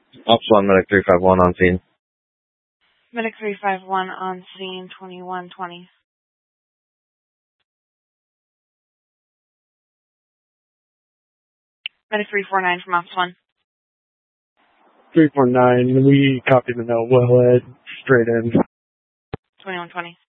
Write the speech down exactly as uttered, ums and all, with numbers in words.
Ops one, Medic three five one on scene. Medic three five one on scene, twenty-one twenty. Medic three four nine from Ops one. three four nine, we copy the note. Well, head straight in. twenty-one twenty.